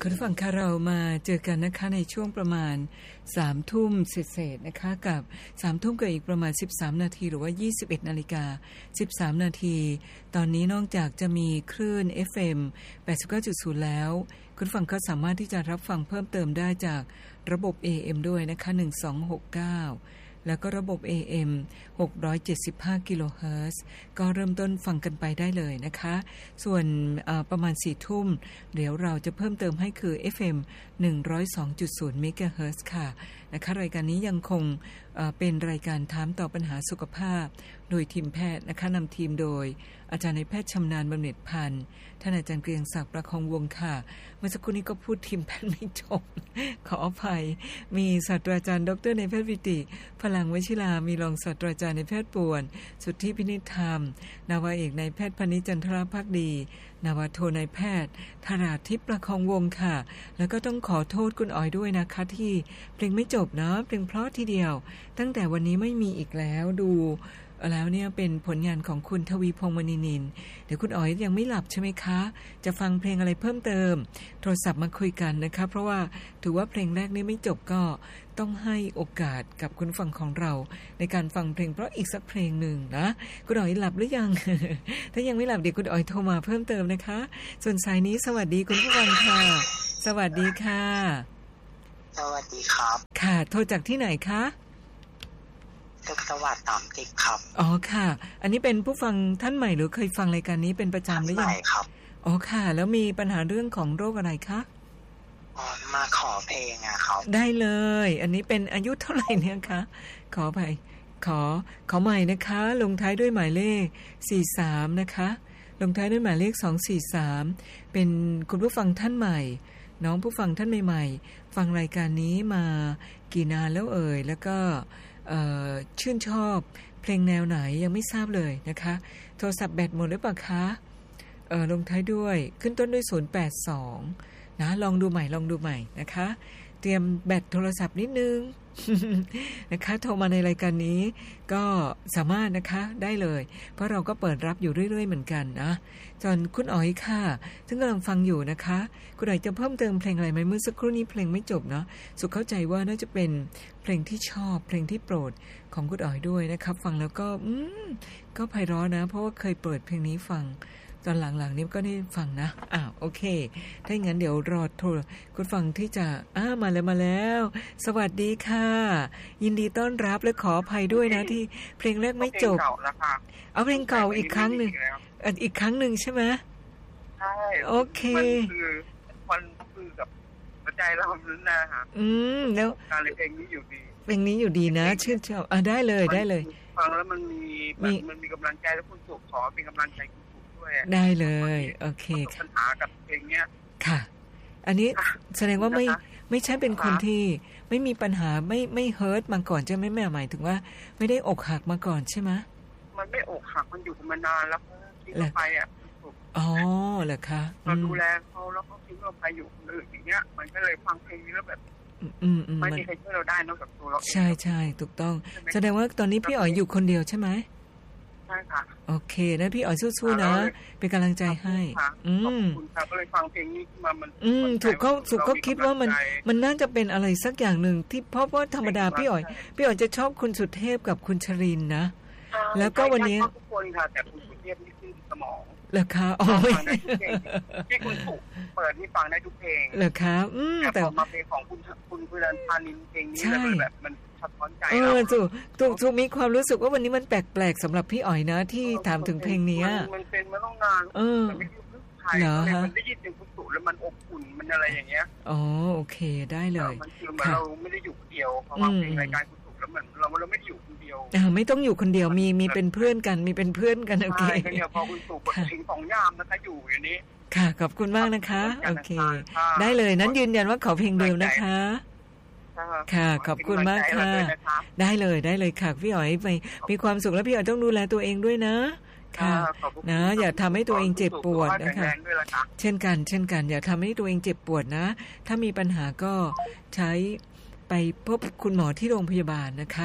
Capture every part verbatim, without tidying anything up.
คุณผู้ฟังคะเรามาเจอกันนะคะในช่วงประมาณสามทุ่มเศษๆนะคะกับสามทุ่มกับอีกประมาณสิบสามนาทีหรือว่ายี่สิบเอ็ดนาฬิกาสิบสามนาทีตอนนี้นอกจากจะมีคลื่น เอฟ เอ็ม แปดสิบเก้าจุดศูนย์ แล้วคุณผู้ฟังก็สามารถที่จะรับฟังเพิ่มเติมได้จากระบบ เอ เอ็ม ด้วยนะคะหนึ่งสองหกเก้าแล้วก็ระบบ เอ เอ็ม หกร้อยเจ็ดสิบห้ากิโลเฮิรตซ์ก็เริ่มต้นฟังกันไปได้เลยนะคะส่วนประมาณสี่ทุ่มเดี๋ยวเราจะเพิ่มเติมให้คือ เอฟ เอ็ม หนึ่งร้อยสองจุดศูนย์ เมกะเฮิรตซ์ค่ะนะคะรายการนี้ยังคงเป็นรายการถามตอบปัญหาสุขภาพโดยทีมแพทย์นะคะนำทีมโดยอาจารย์นายแพทย์ชำนาญบำเหน็จพันธ์ท่านอาจารย์เกรียงศักดิ์ประคองวงศ์ค่ะเมื่อสักครู่นี้ก็พูดทีมแพทย์ไม่จบขออภัยมีศาสตราจารย์ดรนายแพทย์วิติพลังวชิรามีรองศาสตราจารย์นายแพทย์ป่วนสุทธิพินิจธรรมนาวาเอกนายแพทย์พนิจจันทรภักดีนาวาโทนายแพทย์ธราทิพย์ประคองวงศ์ค่ะแล้วก็ต้องขอโทษคุณอ๋อยด้วยนะคะที่เพลงไม่จบนะเพลงเพราะทีเดียวตั้งแต่วันนี้ไม่มีอีกแล้วดูแล้วเนี่ยเป็นผลงานของคุณทวีพงษ์มณีนินเดี๋ยวคุณอ๋อยยังไม่หลับใช่ไหมคะจะฟังเพลงอะไรเพิ่มเติมโทรศัพท์มาคุยกันนะคะเพราะว่าถือว่าเพลงแรกนี้ไม่จบก็ต้องให้โอกาสกับคุณฟังของเราในการฟังเพลงเพราะอีกสักเพลงหนึ่งนะคุณอ๋อยหลับหรือยัง ถ้ายังไม่หลับเดี๋ยวคุณอ๋อยโทรมาเพิ่มเติมนะคะส่วนสายนี้สวัสดีคุณผู้ฟังค่ะสวัสดีค่ะสวัสดีครับค่ะโทรจากที่ไหนคะสุขสวัสดิ์สามสิบครับอ๋อค่ะอันนี้เป็นผู้ฟังท่านใหม่หรือเคยฟังรายการนี้เป็นประจำหรือยังใช่ครับอ๋อค่ะแล้วมีปัญหาเรื่องของโรคอะไรคะอ๋อมาขอเพลงอะครับได้เลยอันนี้เป็นอายุเท่าไหร่เนี่ยคะขอไปขอขอใหม่นะคะลงท้ายด้วยหมายเลขสี่สิบสามนะคะลงท้ายด้วยหมายเลขสองสี่สามเป็นคุณผู้ฟังท่านใหม่น้องผู้ฟังท่านใหม่ๆฟังรายการนี้มากี่นานแล้วเอ่ยแล้วก็ชื่นชอบเพลงแนวไหนยังไม่ทราบเลยนะคะโทรศัพท์แบตหมดหรือเปล่าคะเออลงท้ายด้วยขึ้นต้นด้วยศูนย์แปดสองนะลองดูใหม่ลองดูใหม่นะคะเตรียมแบตโทรศัพท์นิดนึง นะคะโทรมาในรายการนี้ก็สามารถนะคะได้เลยเพราะเราก็เปิดรับอยู่เรื่อยๆเหมือนกันนะจนคุณอ๋อยค่ะซึ่งกำลังฟังอยู่นะคะคุณอ๋อยจะเพิ่มเติมเพลงอะไรไหมเมื่อสักครู่นี้เพลงไม่จบเนาะสุขเข้าใจว่าน่าจะเป็นเพลงที่ชอบเพลงที่โปรดของคุณอ๋อยด้วยนะครับฟังแล้วก็อืมก็ไพเราะนะเพราะว่าเคยเปิดเพลงนี้ฟังตอนหลังๆนี้ก็ได้ฟังนะอ้าวโอเคถ้าอย่างนั้นเดี๋ยวรอโทรคุณฟังที่จะอ้ามาแล้วมาแล้วสวัสดีค่ะยินดีต้อนรับและขออภัยด้วยนะที่เพลงแรกไม่จบเอาเพลงเก่าอีกครั้งหนึ่งอีกครั้งหนึ่งใช่ไหมใช่โอเคมันคือมันคือกับหัวใจเราลุ้นนะฮะอืมแล้วการเพลงนี้อยู่ดีเพลงนี้อยู่ดีนะชื่นชอบอ่ะได้เลยได้เลยฟังแล้วมันมีมันมีกำลังใจและคุณสุขขอเป็นกำลังใจได้เลยโอเคปัญหากับเพลงเนี้ยค่ะอันนี้แสดงว่าไม่ไม่ใช่เป็นคนที่ไม่มีปัญหาไม่ไม่เฮิร์ตมาก่อนใช่ไหมแม่หมายถึงว่าไม่ได้อกหักมาก่อนใช่ไหมมันไม่อกหักมันอยู่กันมานานแล้วทิ้งเราไปอ่ะอ๋อเหรอคะเราดูแลเขาแล้วเขาทิ้งเราไปอยู่คนอื่นอย่างเงี้ยมันก็เลยฟังเพลงนี้แล้วแบบอืมไม่มีใครช่วยเราได้นอกจากตัวเราใช่ใช่ถูกต้องแสดงว่าตอนนี้พี่อ๋อยอยู่คนเดียวใช่ไหมใช่ค่ะโอเคนะพี่อ๋อยสู้ๆนะเป็นกำลังใจให้อืมขอบคุณค่ะก็เลยฟังเพลงนี้มามันอืมถูกเขาถูกเขาคิดว่ามันมันน่าจะเป็นอะไรสักอย่างหนึ่งที่เพราะว่าธรรมดาพี่อ๋อยพี่อ๋อยจะชอบคุณสุเทพกับคุณชรินนะแล้วก็วันนี้ทุกคนค่ะแต่คุณสุเทพนี่คือสมองเหรอคะอ๋อที่คุณสุเปิดที่ฟังได้ทุกเพลงเหรอคะอืมแต่มาเพลงของคุณคุณพุรันพานินเพลงนี้เลยแบบมันเออถูกถูกถูกมีความรู้สึกว่าวันนี้มันแปลกๆสำหรับพี่อ๋อยนะที่ถามถึงเพลงนี้มันเป็นมาต้องนานเออเหรอฮะมันได้ยินเสียงคุณสุแล้วมันอบอุ่นมันอะไรอย่างเงี้ยอ๋อโอเคได้เลยมันคือเราไม่ได้อยู่คนเดียวเพราะว่าเพลงรายการคุณสุแล้วมันเราเราไม่ได้อยู่คนเดียวอ่าไม่ต้องอยู่คนเดียวมีมีเป็นเพื่อนกันมีเป็นเพื่อนกันโอเคใช่เนี่ยพอคุณสุเพลงสองยามนะคะอยู่อย่างนี้ค่ะขอบคุณมากนะคะโอเคได้เลยนั้นยืนยันว่าขอเพลงเดิมนะคะค่ะขอบคุณมากค่ะได้เลยได้เลยค่ะพี่อ๋อยไปมีความสุขแล้วพี่อ๋อยต้องดูแลตัวเองด้วยนะค่ะนะอย่าทำให้ตัวเองเจ็บปวดนะคะเช่นกันเช่นกันอย่าทำให้ตัวเองเจ็บปวดนะถ้ามีปัญหาก็ใช้ไปพบคุณหมอที่โรงพยาบาลนะคะ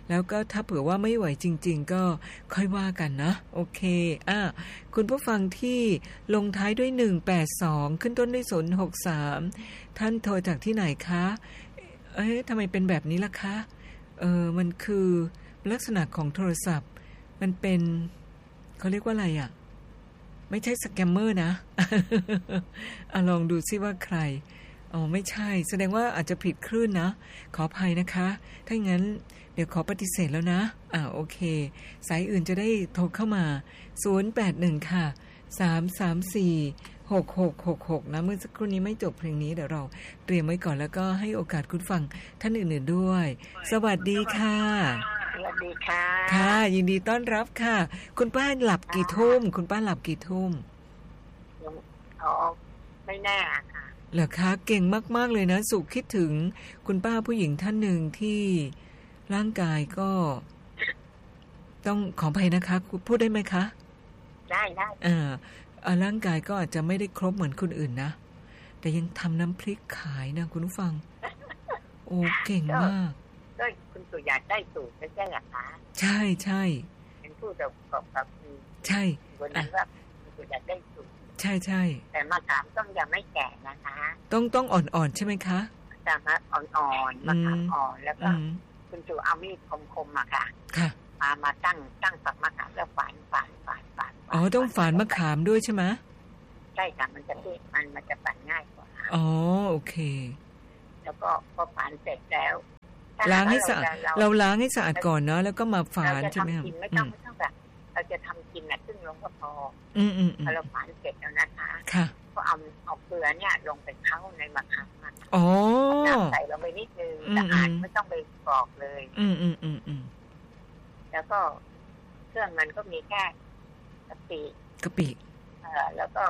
แล้วก็ถ้าเผื่อว่าไม่ไหวจริงๆก็ค่อยว่ากันนะโอเคอ่ะคุณผู้ฟังที่ลงท้ายด้วยหนึ่งแปดสองขึ้นต้นด้วยศูนย์หกสามท่านโทรจากที่ไหนคะเอ๊ะทำไมเป็นแบบนี้ล่ะคะเออมันคือลักษณะของโทรศัพท์มันเป็นเขาเรียกว่าอะไรอ่ะไม่ใช่สแกมเมอร์นะ อ่ะลองดูซิว่าใครอ๋อไม่ใช่แสดงว่าอาจจะผิดคลื่นนะขออภัยนะคะถ้าอย่างนั้นเดี๋ยวขอปฏิเสธแล้วนะอ่าโอเคสายอื่นจะได้โทรเข้ามาศูนย์แปดหนึ่งค่ะสามสามสี่หกหกหกหกนะเมื่อสักครู่นี้ไม่จบเพลงนี้เดี๋ยวเราเตรียมไว้ก่อนแล้วก็ให้โอกาสคุณฟังท่านอื่นๆด้วยสวัสดีค่ะสวัสดีค่ะค่ะยินดีต้อนรับค่ะคุณป้าหลับกี่ทุ่มคุณป้าหลับกี่ทุ่มอ๋อไม่แน่ค่ะเหรอคะเก่งมากๆเลยนะสุขคิดถึงคุณป้าผู้หญิงท่านหนึ่งที่ร่างกายก็ต้องขออภัยนะคะพูดได้ไหมคะได้ได้อ่าร่างกายก็อาจจะไม่ได้ครบเหมือนคนอื่นนะแต่ยังทำน้ำพริกขายนะคุณผู้ฟังโอ้เก่งมากก็คุณสุอยากได้สูตรไม่ใช่หรอคะใช่ใช่เป็นผู้กับกับกับใช่คนนั้นว่าคุณสุอยากได้สูตรใช่ใช่แต่มะขามต้องยังไม่แก่นะคะต้องต้องอ่อนๆใช่ไหมคะจะมาอ่อนๆมะขามอ่อนแล้วก็คุณสุเอามีดคมๆมาค่ะค่ะมามาตั้งตั้งฝักมะขามแล้วฝานฝานฝานฝานอ๋อต้องฝานมะขามด้วยใช่ไหมใช่ค่ะมันจะมันมันจะปั่นง่ายกว่าอ๋อโอเคแล้วก็พอฝานเสร็จแล้วล้างให้สะอาดเราล้างให้สะอาดก่อนเนาะแล้วก็มาฝานใช่ไหมครับไม่ต้องไม่ต้องแบบเราจะทำกินน่ะครึ่งลงก็พออืมอืมพอเราฝานเสร็จแล้วนะคะค่ะก็เอาเอาเกลือเนี่ยลงไปเข้าในมะขามมันอ๋อน้ำใส่ลงไปนิดนึงสะอาดไม่ต้องไปกรอกเลยอืมอืมอืมอืมแล้วก็เครื่องมันก็มีแค่กะปิกะปิเออแล้วก็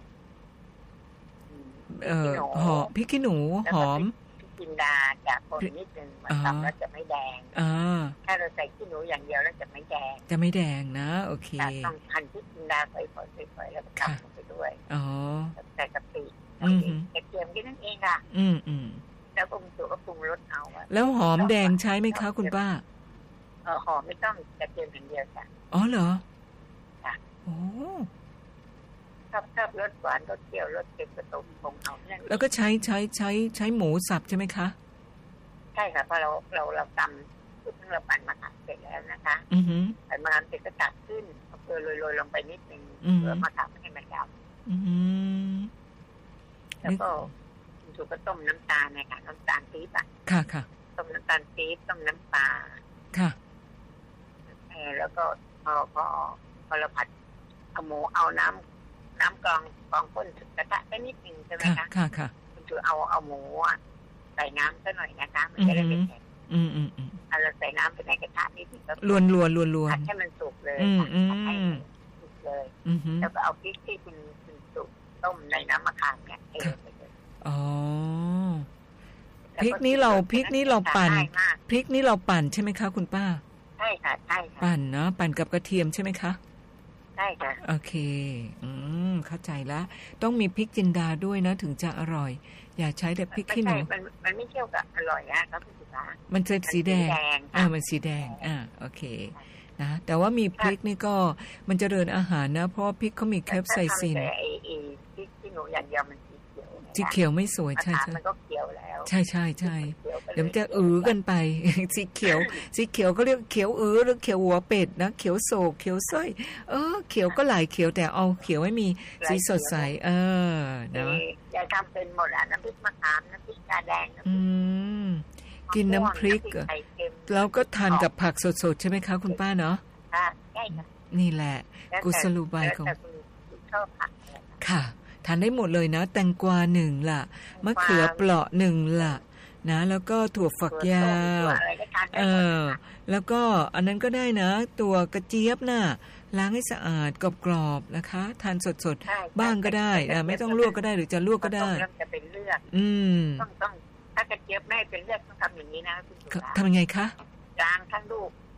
เอ่อหอมพริกขี้หนูหอมพริกจินดาจากคนนิดนึงมันทำแล้วจะไม่แดงถ้าเราใส่ขี้หนูอย่างเดียวแล้วจะไม่แดงจะไม่แดงนะโอเคต้องหั่นพริกจินดาใส่ฝอยๆฝอยแล้วก็ทำลงไปด้วยอ๋อใส่กะปิกระเทียมแค่นั้นเองค่ะอืมอืมแล้วก็ตัวก็ปรุงรสเอาแล้วหอมแดงใช้ไหมคะคุณป้าเออหอมไม่ต้องกระเทียมอย่างเดียวจ้ะอ๋อเหรอค่ะโอ้ชอบชอบรสหวานรสเปรี้ยวรสเค็มผสมคงเอาเนี่ยแล้วก็ใช้ใช้ใช้ใช้หมูสับใช่ไหมคะใช่ค่ะพอเราเราเราตำทุกทั้งเราปั่นมะขามเสร็จแล้วนะคะอือหือปั่นมะขามเสร็จก็ตักขึ้นเอาเกลือโรยๆลงไปนิดนึงเพื่อมะขามให้มันดำอือหือแล้วก็ถูกก็ต้มน้ำตาลนะคะน้ำตาลปี๊บอ่ะค่ะค่ะต้มน้ำตาลปี๊บต้มน้ำปลาค่ะแล้วก็พอพอพอเราผัดเอาหมูเอาน้ำน้ำกรองกรองข้นกระทะไปนิดนึงใช่ไหมคะค่ะค่ะคุณคือเอาเอาหมูใส่น้ำซะหน่อยนะคะมันจะได้ไม่แข็งอืมอืมอืมเอาเราใส่น้ำไปในกระทะนิดนึงก็ลวนลวนลวนลวนผัดให้มันสุกเลยผัดให้สุกเลยแล้วก็เอาพริกที่คุณคุณสุกต้มในน้ำมะขามเนี่ยให้ไปเลยอ๋อพริกนี้เราพริกนี้เราปั่นพริกนี้เราปั่นใช่ไหมคะคุณป้าใช่ค่ะใช่ค่ะปั่นเนาะปั่นกับกระเทียมใช่ไหมคะใช่ค่ะโอเคอืมเข้าใจละต้องมีพริกจินดาด้วยนะถึงจะอร่อยอย่าใช้แต่พริกขี้หนูมันมันไม่เกี่ยวกับอร่อยนะครับคุณสุภามันจะสีแดงอ่ามันสีแดงอ่าโอเคนะแต่ว่ามีพริกนี่ก็มันเจริญอาหารนะเพราะพริกเขามีแคปไซซินไอ้ไอ้พริกขี้หนูอย่างเดียวมันสีเขียวไม่สวยใช่ใช่มันก็เขียวแล้วใช่ใช่ใช่เดี๋ยวมันจะอื้อกันไปสีเขียวสีเขียวก็เรียกเขียวอื้อหรือเขียวหัวเป็ดนะเขียวโศกเขียวสร้อยเออเขียวก็หลายเขียวแต่เอาเขียวให้มีสีสดใสเออเนาะจะทำเป็นหมดอ่ะน้ำพริกมะขามน้ำพริกตาแดงอืมกินน้ำพริกแล้วก็ทานกับผักสดๆใช่ไหมคะคุณป้าเนาะค่ะใช่ค่ะนี่แหละกุศโลบายของชอบผักค่ะทานได้หมดเลยนะแตงกวาหนึ่งล่ะมะเขือเปราะหนึ่งล่ะนะแล้วก็ถั่วฝักยาวเออแล้วก็อันนั้นก็ได้นะตัวกระเจี๊ยบน่ะล้างให้สะอาดกรอบๆนะคะทานสดๆบ้างก็ได้ไม่ต้องลวกก็ได้หรือจะลวกก็ได้จะเป็นเลือดอืมต้องต้องถ้ากระเจี๊ยบไม่เป็นเลือดต้องทำอย่างนี้นะคุณสุภาพทำยังไงคะล้างทั้งลูกก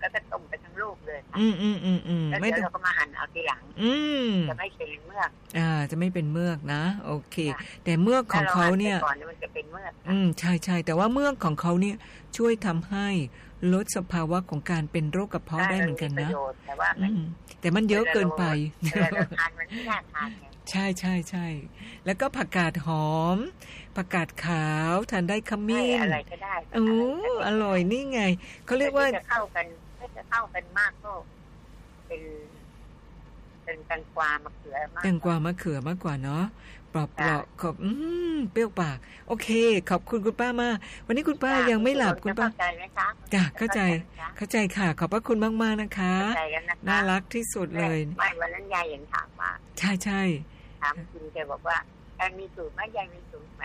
แล้วก็ต้มไปทั้งลูกเลยอืมอืมอืมอืมแล้วเดี๋ยวเราก็มาหั่นเอาทีหลังอืมจะไม่เป็นเมือกอ่าจะไม่เป็นเมือกนะโอเคแต่เมือกของเขาเนี่ยก่อนมันจะเป็นเมือกอืมใช่ใช่แต่ว่าเมือกของเขาเนี่ยช่วยทำให้ลดสภาวะของการเป็นโรคกระเพาะได้เหมือนกันนะแต่ว่าแต่มันเยอะเกินไปทานมันไม่น่าทานใช่ใช่ใช่แล้วก็ผักกาดหอมผักกาดขาวทานได้ขมิ้นอะไรก็ได้โอ้อร่อยนี่ไงเขาเรียกว่าจะเข้ากันถ้าจะเข้ากันมากก็เป็นเป็นแตงกวามะเขือมากแตงกวามะเขือมากกว่าเนาะปลอบปลอบขอบอืมเปรี้ยวปากโอเคขอบคุณคุณป้ามากวันนี้คุณป้ายังไม่หลับคุณป้าเข้าใจไหมคะจ้ะเข้าใจเข้าใจค่ะขอบพระคุณมากๆนะคะน่ารักที่สุดเลยไม่วันนั้นยายยังถามว่าใช่ใช่ถามคุณแกบอกว่าแกมีสูตรไหมยายมีสูตรไหม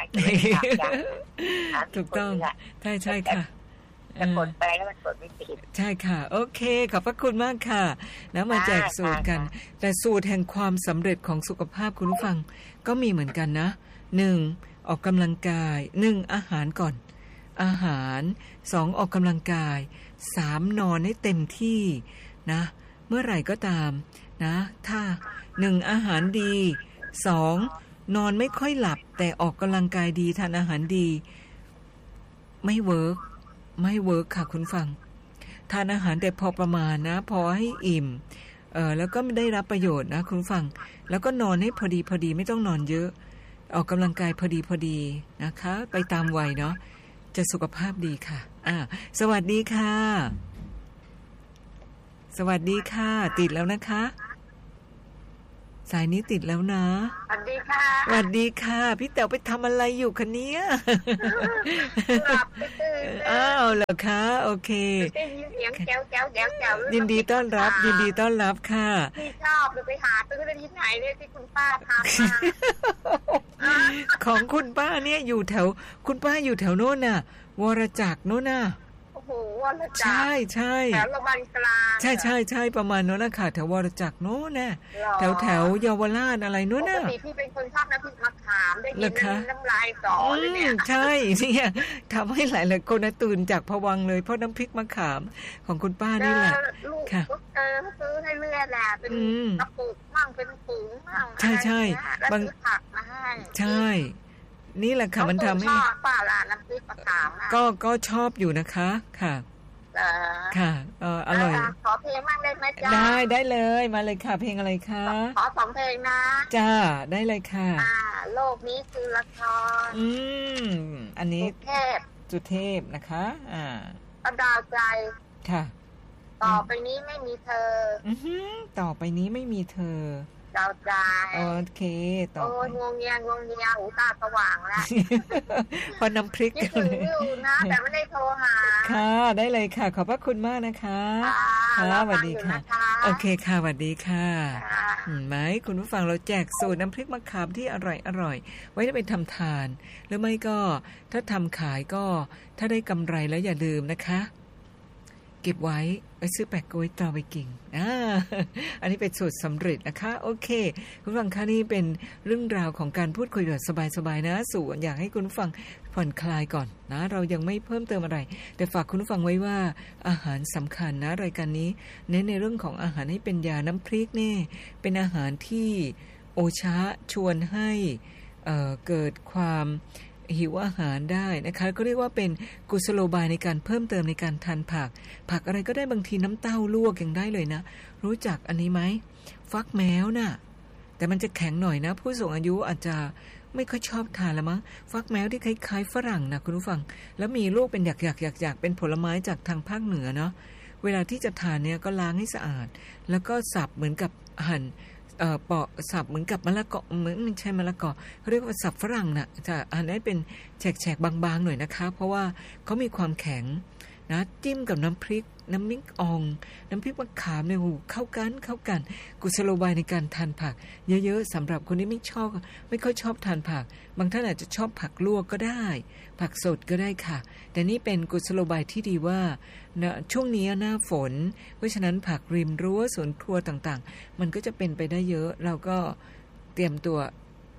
ถูกต้องใช่ใช่ค่ะจะกดไปแล้วมันกดไม่ติดใช่ค่ะโอเคขอบพระคุณมากค่ะแล้วมาแจกสูตรกันแต่สูตรแห่งความสำเร็จของสุขภาพคุณผู้ฟังก็มีเหมือนกันนะหนึ่งออกกำลังกายหนึ่งอาหารก่อนอาหารสองออกกำลังกายสามนอนให้เต็มที่นะเมื่อไหร่ก็ตามนะถ้าหนึ่งอาหารดีสองนอนไม่ค่อยหลับแต่ออกกำลังกายดีทานอาหารดีไม่เวิร์กไม่เวิร์กค่ะคุณฟังทานอาหารแต่พอประมาณนะพอให้อิ่มเออแล้วก็ไม่ได้รับประโยชน์นะคุณฟังแล้วก็นอนให้พอดีพอดีไม่ต้องนอนเยอะออกกำลังกายพอดีพอดีนะคะไปตามวัยเนาะจะสุขภาพดีค่ะอ่าสวัสดีค่ะสวัสดีค่ะติดแล้วนะคะสายนี้ติดแล้วนะสวัสดีค่ะสวัสดีค่ะพี่แต๋วไปทำอะไรอยู่คะเนี่ยหลับไปตื่นอ้าวเหรอคะโอเคได้ยินเสียงแจ๋วแจ๋วแจ๋วแจ๋วยินดีต้อนรับยินดีต้อนรับค่ะพี่ชอบเลยไปหาซื้อได้ที่ไหนเนี่ยที่คุณป้าทำมาของคุณป้าเนี่ยอยู่แถวคุณป้าอยู่แถวโน้นน่ะวรจักรโน้นน่ะโอ้โหวรจักรใช่ใช่แถวระบันกลางใช่ใช่ใช่ประมาณโน้นนะค่ะแถววรจักรโน้นน่ะแถวแถวเยาวราชอะไรโน้นน่ะปกติพี่เป็นคนชอบน้ำพริกมะขามได้ยินน้ำลายสอเลยเนี่ยใช่เนี่ยทำให้หลายหลายคนนะตื่นจากภวังค์เลยเพราะน้ำพริกมะขามของคุณป้านี่แหละค่ะเออซื้อให้เรื่อยแหละเป็นกระปุกมั่งเป็นถุงมั่งใช่ใช่บางผักมาให้ใช่นี่แหละค่ะมันทำให้ชอบป้าร้านน้ำพริกมะขามก็ก็ชอบอยู่นะคะค่ะค่ะเอออร่อยขอเพลงบ้างได้ไหมจ๊ะได้ได้เลยมาเลยค่ะเพลงอะไรคะขอสองเพลงนะจ้าได้เลยค่ะอ่าโลกนี้คือละครอืมอันนี้สุเทพสุเทพนะคะอ่าประดาวใจค่ะต่อไปนี้ไม่มีเธออือต่อไปนี้ไม่มีเธอดาวใจโอเคต่อโอ้ยงงเงียงงเงียหูตาสว่างแล้วพอน้ำพริกกันเลยอยู่นะแต่ไม่ได้โทรหาค่ะได้เลยค่ะขอบพระคุณมากนะคะค่ะสวัสดีค่ะโอเคค่ะสวัสดีค่ะเห็นไหมคุณผู้ฟังเราแจกสูตรน้ำพริกมะขามที่อร่อยอร่อยไว้ได้เป็นทำทานหรือไม่ก็ถ้าทำขายก็ถ้าได้กำไรแล้วอย่าลืมนะคะเก็บไว้ไปซื้อแปะกล้วยตราไปกิ่งอ่าอันนี้เป็นสูตรสำเร็จนะคะโอเคคุณฟังคะนี่เป็นเรื่องราวของการพูดคุยแบบสบายๆนะสู่อยากให้คุณฟังผ่อนคลายก่อนนะเรายังไม่เพิ่มเติมอะไรแต่ฝากคุณฟังไว้ว่าอาหารสำคัญนะรายการนี้เน้นในเรื่องของอาหารให้เป็นยาน้ำพริกนี่เป็นอาหารที่โอชะชวนให้เอ่อเกิดความหิวอาหารได้นะคะก็เรียกว่าเป็นกุศโลบายในการเพิ่มเติมในการทานผักผักอะไรก็ได้บางทีน้ำเต้าลวกยังได้เลยนะรู้จักอันนี้ไหมฟักแมวน่ะแต่มันจะแข็งหน่อยนะผู้สูงอายุอาจจะไม่ค่อยชอบทานละมั้งฟักแมวที่คล้ายๆฝรั่งนะคุณผู้ฟังแล้วมีลูกเป็นหยักๆๆๆเป็นผลไม้จากทางภาคเหนือเนาะเวลาที่จะทานเนี่ยก็ล้างให้สะอาดแล้วก็สับเหมือนกับหั่นเอ่อปอกสับเหมือนกับมะละกอเหมือนไม่ใช่มะละกอเขาเรียกว่าสับฝรั่งน่ะจะอันนั้นเป็นแฉกๆบางๆหน่อยนะคะเพราะว่าเขามีความแข็งนะจิ้มกับน้ำพริกน้ำมิกอองน้ำพริกมะขามเนี่ยหูเข้ากันเข้ากันกุศโลบายในการทานผักเยอะๆสำหรับคนที่ไม่ชอบไม่ค่อยชอบทานผักบางท่านอาจจะชอบผักลวกก็ได้ผักสดก็ได้ค่ะแต่นี่เป็นกุศโลบายที่ดีว่านะช่วงนี้หน้าฝนเพราะฉะนั้นผักริมรั้วสวนครัวต่างๆมันก็จะเป็นไปได้เยอะเราก็เตรียมตัว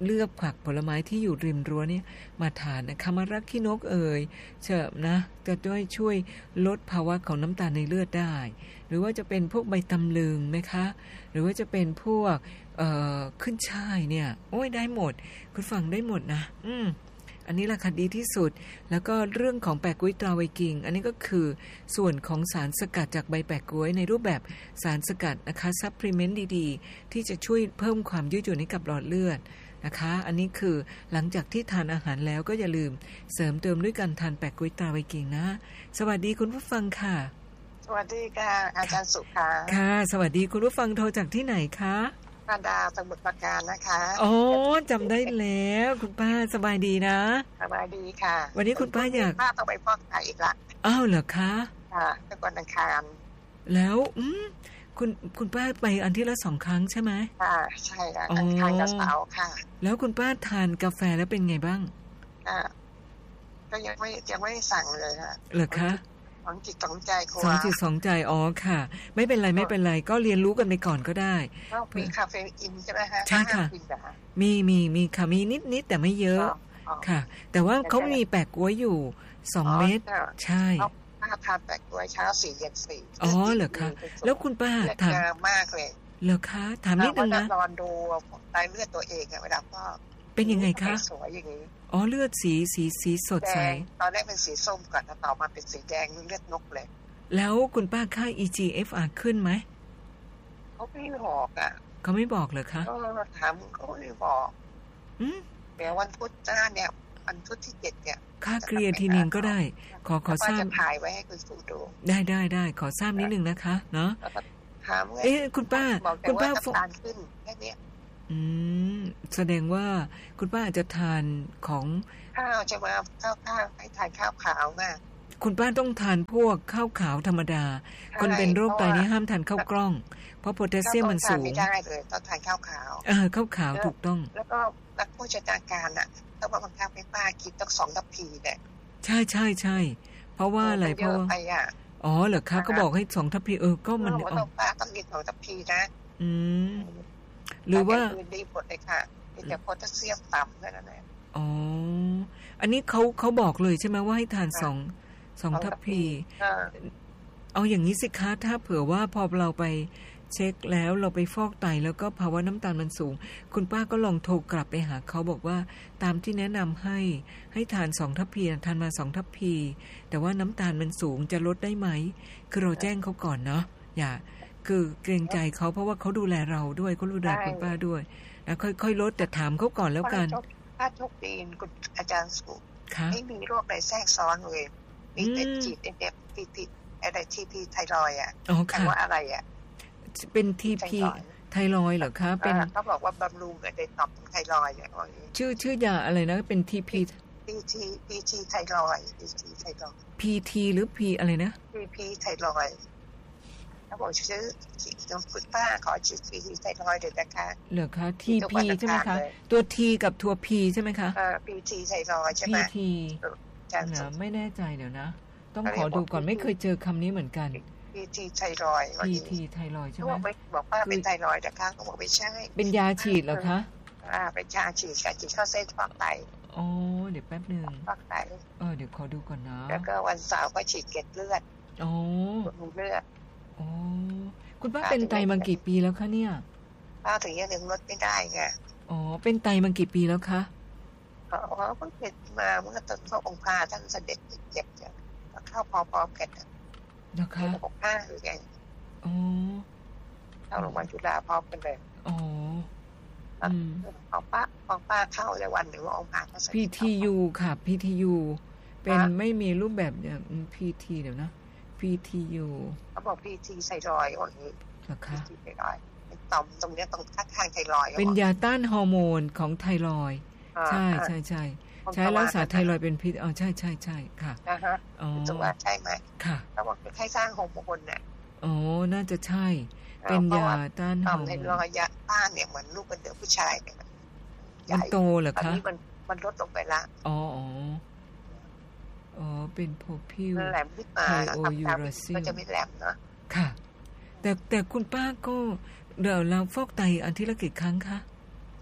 เลือกผักผลไม้ที่อยู่ริมรั้วเนี่ยมาทานนะคะมะระขี้นกเอ่ยเชิญนะจะด้วยช่วยลดภาวะของน้ำตาลในเลือดได้หรือว่าจะเป็นพวกใบตำลึงนะคะหรือว่าจะเป็นพวกเอ่อขึ้นช่ายเนี่ยโอ้ยได้หมดคุณฟังได้หมดนะอืมอันนี้ราคาดีที่สุดแล้วก็เรื่องของแปะก๊วยตราไวกิงอันนี้ก็คือส่วนของสารสกัดจากใบแปะก๊วยในรูปแบบสารสกัดนะคะซัพพลีเมนต์ดีๆที่จะช่วยเพิ่มความยืดหยุ่นให้กับหลอดเลือดนะคะอันนี้คือหลังจากที่ทานอาหารแล้วก็อย่าลืมเสริมเติมด้วยการทานแปะก๊วยตราไวกิงนะสวัสดีคุณผู้ฟังค่ะสวัสดีค่ะอาจารย์สุภาค่ะสวัสดีคุณผู้ฟังโทรจากที่ไหนคะป้าดาสมุทรปราการนะคะอ๋อจำได้แล้วคุณป้าสบายดีนะสบายดีค่ะวันนี้คุณป้าอยากป้าต้องไปฟอกไตอีกละอ้าวเหรอคะค่ะทุกวันอังคารแล้วอืมคุณคุณป้าไปอันที่ละสองครั้งใช่ไหมค่ะใช่ค่ะอังคารกับเสาร์ค่ะแล้วคุณป้าทานกาแฟแล้วเป็นไงบ้างอ่าก็ยังไม่ยังไม่สั่งเลยค่ะเหรอคะสองจิตสองใจครัวสองจิตสองใจอ๋อค่ะไม่เป็นไรไม่เป็นไรก็เรียนรู้กันไปก่อนก็ได้มีคาเฟอีนใช่ไหมคะใช่ค่ะมีมีมีค่ะมีนิดนิดแต่ไม่เยอะค่ะแต่ว่าเขามีแปะก๊วยอยู่สองเม็ดใช่ป้าทานแปะก๊วยเช้าสี่เย็นสี่อ๋อเหรอคะแล้วคุณป้าถามมากเลยเหรอคะถามนิดนึงนะนอนดูไตเลือดตัวเองเวลาพ่อเป็นยังไงคะสวยอย่างนี้อ๋อเลือดสีสีสีสดใสตอนแรกเป็นสีส้มก่อนแล้วต่อมาเป็นสีแดงเลือดนกเลยแล้วคุณป้าค่า อี จี เอฟ อาร์ ขึ้นไหมเขาไม่บอกอ่ะเขาไม่บอกเหรอคะก็ถามเขาไม่บอกอืมแต่วันพุธจ้าเนี่ยวันพุธที่เจ็ดเนี่ยค่าเคลียร์ทีนึงก็ได้ขอขอทราบถ่ายไว้ให้คุณสูดูได้ได้ได้ขอทราบนิดนึงนะคะเนาะถามเอ๊ะคุณป้าคุณป้าฟอกขึ้นแค่นี้อืมแสดงว่าคุณป้าอาจจะทานของข้าวจะมาข้าวข้าวให้ทานข้าวขาวมากคุณป้าต้องทานพวกข้าวขาวธรรมดาคนเป็นโรคไตนี่ห้ามทานข้าวกล้องเพราะโพแทสเซียมมันสูงไม่ได้เลยต้องทานข้าวขาวเออข้าวขาวถูกต้องแล้วก็นักโภชนาการอ่ะต้องมาบังคับให้ป้ากินต้องสองทัพพีเนี่ยใช่ใช่ใช่เพราะว่าอะไรเพราะว่าอ๋อเหรอคะก็บอกให้สองทัพพีเออก็มันต้องป้าต้องกินสองทัพพีนะอืมหรือว่าดีหมดเลยค่ะแต่โพแทสเซียมต่ำแค่นั้นแหละอ๋ออันนี้เขาเขาบอกเลยใช่ไหมว่าให้ทานสองสองทัพพีเอาอย่างนี้สิคะถ้าเผื่อว่าพอเราไปเช็คแล้วเราไปฟอกไตแล้วก็ภาวะน้ำตาลมันสูงคุณป้าก็ลองโทรกลับไปหาเขาบอกว่าตามที่แนะนำให้ให้ทานสองทัพพีทานมาสองทัพพีแต่ว่าน้ำตาลมันสูงจะลดได้ไหมคือเราแจ้งเขาก่อนเนาะอย่าคือเกรงใจเขาเพราะว่าเขาดูแลเราด้วยเขาดูแลคุณป้าด้วยแล้วค่อยๆลดแต่ถามเขาก่อนแล้วกันถ้าโชคดีคุณอาจารย์สุไม่มีโรคอะไรแทรกซ้อนเลยมีแต่จีบเด็บติดติดอะไรทีพีไทรอยอ่ะแต่ว่าอะไรอ่ะเป็นทีพีไทรอยเหรอคะเป็นเขาบอกว่าบำรุงอะไรตอบไทรอยเนี่ยชื่อชื่อยาอะไรนะเป็นทีพีพีทีพีทีไทรอยพีทีไทรอยพีทีหรือพีอะไรนะพีพีไทรอยเขาบอกชื่อคุณป้าขอชื่อพีทีไทรอยเดี๋ยวนะคะเหรอคะทีพีใช่ไหมคะตัวทีกับตัวพีใช่ไหมคะเออพีทีไทรอยใช่ไหมพีทีนะไม่แน่ใจเดี๋ยวนะต้องขอดูก่อนไม่เคยเจอคำนี้เหมือนกันพีทีไทรอยพีทีไทรอยใช่ไหมบอกว่าเป็นไทรอยนะคะเขาบอกไม่ใช่เป็นยาฉีดเหรอคะอ่าเป็นยาฉีดค่ะฉีดเข้าเส้นฟอกไตอ๋อเดี๋ยวแป๊บนึงฟอกไตเออเดี๋ยวขอดูก่อนนะแล้วก็วันเสาร์ก็ฉีดเกล็ดเลือดอ๋อเลือดอ๋อคุณป้าเป็นไตมากี่ปีแล้วคะเนี่ยป้าถึงยังนึงลดไม่ได้ไงอ๋อเป็นไตมากี่ปีแล้วคะอ๋อเพิ่งเป็นมาเมื่อตอนเข้าองค์พระท่านเสด็จเจ็บจ้ะเข้าพอๆกันนะคะหกห้าหรือไงอ๋อเข้าโรงพยาบาลจุฬาพร้อมกันเลยอ๋ออืมของป้าของป้าเข้าในวันหนึ่งว่าองค์พระก็เสด็จพี ที ยู ค่ะ พี ที ยู เป็นไม่มีรูปแบบอย่าง พี ที เดี๋ยวนะ พี ที ยูเขาบอก พี ที ไทรอยด์อย่างนี้นะคะพี ที ไทรอยด์ต่อมตรงนี้ตรงข้างๆไทรอยด์เป็นยาต้านฮอร์โมนของไทรอยด์ใช่ใช่ใช่ใช้รักษาไทรอยด์เป็นพิษอ๋อใช่ใช่ใช่ค่ะนะฮะอ๋อจังหวะใช่ไหมค่ะเขาบอกเป็นให้สร้างฮอร์โมนน่ะอ๋อน่าจะใช่เป็นยาต้านฮอร์โมนไทรอยด์ยาต้านเนี่ยเหมือนลูกเป็นเด็กผู้ชายเนี่ยมันโตเหรอคะอันนี้มันมันลดลงไปละอ๋ออ๋ออ๋อเป็นโพพิวแหลมขึ้นมาโอยูราซิลก็จะไม่แหลมเนาะค่ะแต่แต่คุณป้าก็เดี๋ยวเราฟอกไตอาทิตย์ละกี่ครั้งคะฟ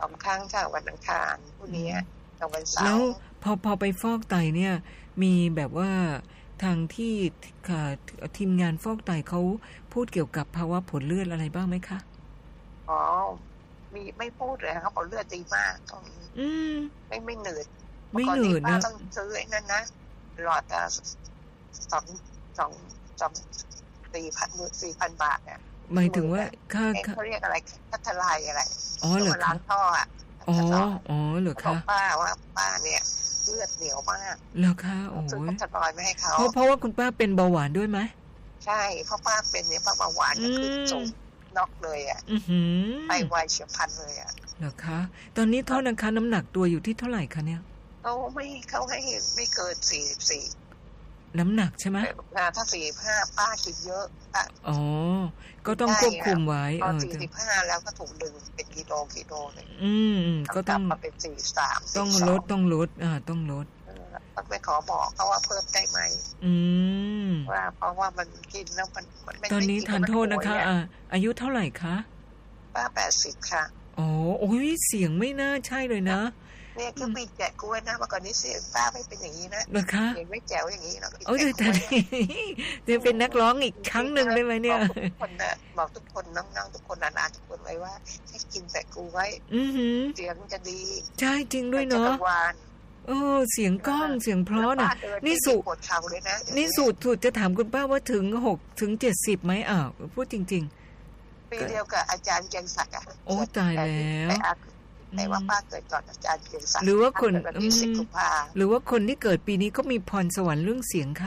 สองครั้งค่ะวันอังคารพรุ่งนี้กับวันเสาร์แล้วพอพอไปฟอกไตเนี่ยมีแบบว่าทางที่ทีมงานฟอกไตเขาพูดเกี่ยวกับภาวะผลเลือดอะไรบ้างไหมคะอ๋อมีไม่พูดเลยเขาบอกเลือดดีมากตรงนี้ไม่ไม่เหนื่อยไม่เหนื่อยนะต้องซื้อไอ้นั่นนะหลอดละสองสองสองสี่พันสี่พันบาทเนี่ยหมายถึงว่าค่าเขาเรียกอะไรพัทลายอะไรอ๋อเหรอล้างท่ออ่ะอ๋ออ๋อเหรอคะป้าว่าป้าเนี่ยเลือดเหนียวมากเหรอคะโอ้ยพัทลายไม่ให้เขาเพราะเพราะว่าคุณป้าเป็นเบาหวานด้วยไหมใช่เพราะป้าเป็นเนี่ยป้าเบาหวานขึ้นสูงน็อกเลยอ่ะไปไวเฉียบพลันเลยอ่ะเหรอคะตอนนี้โทษนะคะน้ำหนักตัวอยู่ที่เท่าไหร่คะเนี่ยเขาไม่เขาให้ไม่เกินสี่สิบสี่น้ำหนักใช่ไหมถ้าสี่สิบห้าป้ากินเยอะอ๋อก็ต้องควบคุมไว้เออสี่สิบห้าแล้วก็ถูกดึงเป็นกิโลกิโลเลยอืมก็ต้องมาเป็นสี่สามต้องลดต้องลดอ่าต้องลดต้องไปขอบอกเขาว่าเพิ่มได้ไหมอืมว่าเพราะว่ามันกินแล้วมันตอนนี้ทานโทษนะคะอ่าอายุเท่าไหร่คะป้าแปดสิบค่ะอ๋อโอ้ยเสียงไม่น่าใช่เลยนะเนี่ยคือมีแจกกล้วยนะเมื่อก่อนนี้เสียงป้าไม่เป็นอย่างนี้นะเหรอคะเสียงไม่แจ๋วอย่างนี้นะโอ้ยแต่จะเป็นนักร้องอีกครั้งหนึ่งได้ไหมเนี่ยบอกทุกคนนะบอกทุกคนน้องๆทุกคนนานๆทุกคนไว้ว่าให้กินแต่กล้วยเสียงจะดีใช่จริงด้วยเนาะโอ้เสียงก้องเสียงเพราะน่ะนี่สูตรนี่สูตรสูตรจะถามคุณป้าว่าถึงหกถึงเจ็ดสิบไหมอ้าวพูดจริงๆปีเดียวกับอาจารย์เกียงศักดิ์อ่ะโอ้ตายแล้วแต่ว่าป้าเกิดก่อนอาจารย์เกียงศักดิ์หรือว่าคนหรือว่าคนที่เกิดปีนี้ก็มีพรสวรรค์เรื่องเสียงคะ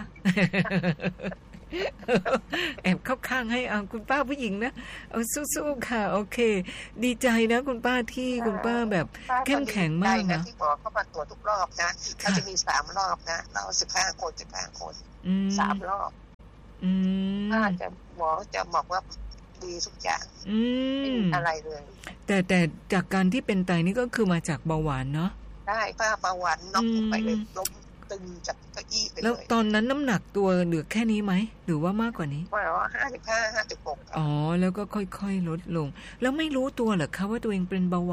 แอบเข้าข้างให้เอาคุณป้าผู้หญิงนะเอาสู้ๆค่ะโอเคดีใจนะคุณป้าที่คุณป้าแบบเข้มแข็งมากนะที่บอกเขามาตรวจทุกรอบนะเขาจะมีสามรอบนะเราสิบห้าคนสิบห้าคนสามรอบป้าจะหมอจะบอกว่าดีทุกอย่างไม่มีอะไรเลยแต่แต่จากการที่เป็นไตนี่ก็คือมาจากเบาหวานเนาะได้ป้าเบาหวานน็อกไปเลยล้มตึงจากเก้าอี้ไปเลยแล้วตอนนั้นน้ำหนักตัวเหลือแค่นี้ไหมหรือว่ามากกว่านี้ว่าห้าสิบห้าห้าสิบหกอ๋อแล้วก็ค่อยๆลดลงแล้วไม่รู้ตัวเหรอคะว่าตัวเองเป็นเบาหวาน